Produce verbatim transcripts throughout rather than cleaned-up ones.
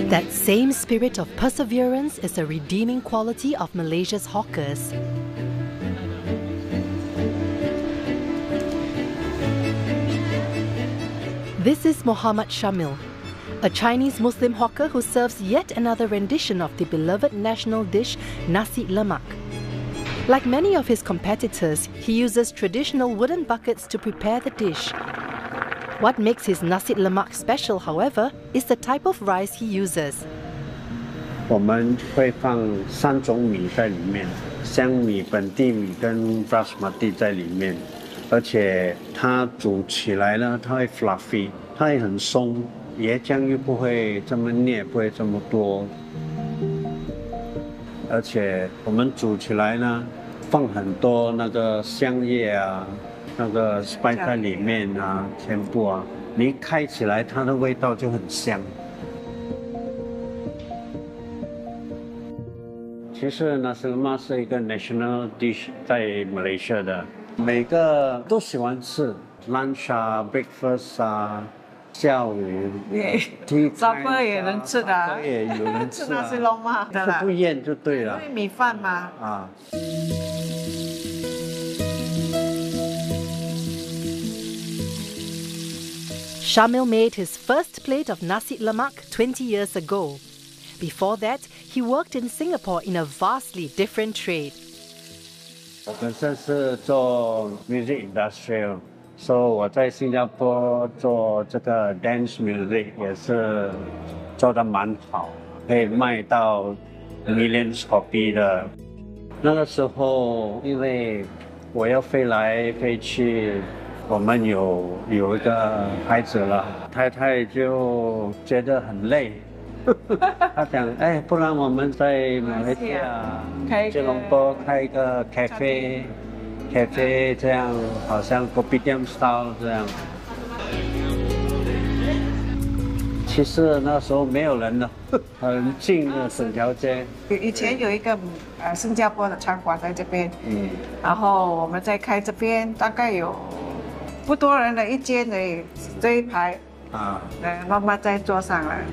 That same spirit of perseverance is a redeeming quality of Malaysia's hawkers. This is Muhammad Shamil, a Chinese Muslim hawker who serves yet another rendition of the beloved national dish nasi lemak. Like many of his competitors, he uses traditional wooden buckets to prepare the dish. What makes his nasi lemak special, however, is the type of rice he uses. 我们会放三种米在里面，香米、本地米跟 basmati 在里面，而且它煮起来呢，它会 fluffy， 它会很松，椰浆又不会这么腻，不会这么多。而且我们煮起来呢，放很多那个香叶啊。 那个 spice 在里面啊，全部啊，你一开起来，它的味道就很香。其实 nasi lemak 是一个 national dish 在马来西亚的，每个都喜欢吃 ，lunch 啊 ，breakfast 啊，下午 ，supper 也能吃的啊， 也有人吃啊， nasi lemak 的啦， 不厌就对了。 因为米饭嘛。啊。 Shamil made his first plate of nasi lemak twenty years ago. Before that, he worked in Singapore in a vastly different trade. 我本身是做 music industrial， 所以我在新加坡做这个 dance music 也是做得蛮好，可以卖到 millions copy 的。那个时候，因为我要飞来飞去。 我们有有一个孩子了，太太就觉得很累，她讲，哎，不然我们在马来西亚吉隆坡开一个 cafe，cafe 这样好像 kopitiam style 这样。其实那时候没有人的，很近的整条街。 以前有一个呃新加坡的餐馆在这边，嗯，然后我们在开这边，大概有。 不多人的一间而已，这一排啊，对，慢慢再坐上来。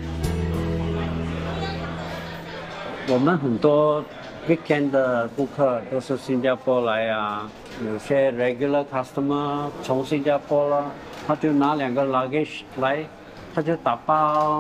我们很多 weekend 的顾客都是新加坡来啊，有些 regular customer 从新加坡啦，他就拿两个 luggage 来，他就打包。